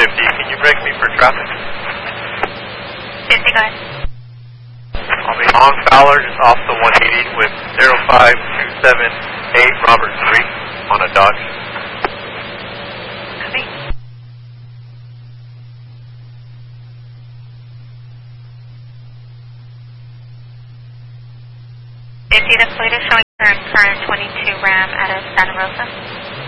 can you break me for traffic? 50, go ahead. I'll be on Fowler, just off the 180 with 05278 Robert Street on a Dodge. Copy. If you the fleet is showing current 22 Ram out of Santa Rosa.